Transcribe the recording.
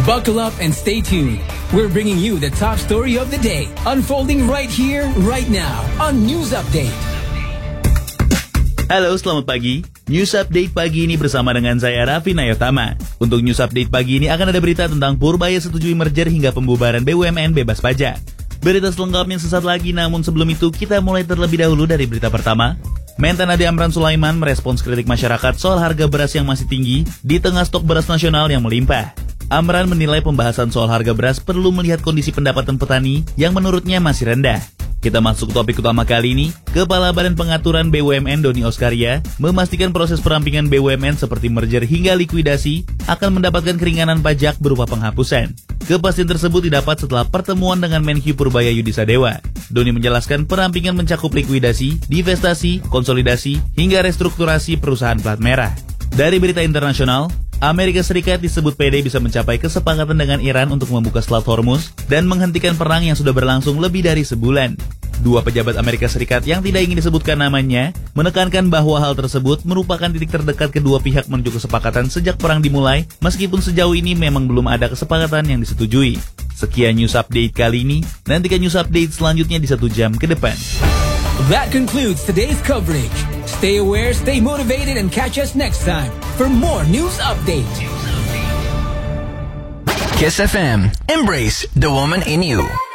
Buckle up and stay tuned. We're bringing you the top story of the day, unfolding right here, right now, on News Update. Halo, selamat pagi. News Update pagi ini bersama dengan saya Raffi Nayotama. Untuk News Update pagi ini akan ada berita tentang Purbaya setujui merger hingga pembubaran BUMN bebas pajak. Berita selengkapnya sesaat lagi, namun sebelum itu kita mulai terlebih dahulu dari berita pertama. Mentan Ade Amran Sulaiman merespons kritik masyarakat soal harga beras yang masih tinggi di tengah stok beras nasional yang melimpah. Amran menilai pembahasan soal harga beras perlu melihat kondisi pendapatan petani yang menurutnya masih rendah. Kita masuk ke topik utama kali ini. Kepala Badan Pengaturan BUMN Doni Oskaria memastikan proses perampingan BUMN seperti merger hingga likuidasi akan mendapatkan keringanan pajak berupa penghapusan. Kepastian tersebut didapat setelah pertemuan dengan Menhyu Purbaya Yudi Sadewa. Doni menjelaskan perampingan mencakup likuidasi, divestasi, konsolidasi, hingga restrukturasi perusahaan plat merah. Dari berita internasional, Amerika Serikat disebut pede bisa mencapai kesepakatan dengan Iran untuk membuka Selat Hormuz dan menghentikan perang yang sudah berlangsung lebih dari sebulan. Dua pejabat Amerika Serikat yang tidak ingin disebutkan namanya menekankan bahwa hal tersebut merupakan titik terdekat kedua pihak menuju kesepakatan sejak perang dimulai, meskipun sejauh ini memang belum ada kesepakatan yang disetujui. Sekian News Update kali ini, nantikan News Update selanjutnya di 1 jam ke depan. That concludes today's coverage. Stay aware, stay motivated, and catch us next time for more News Update. Kiss FM. Embrace the woman in you.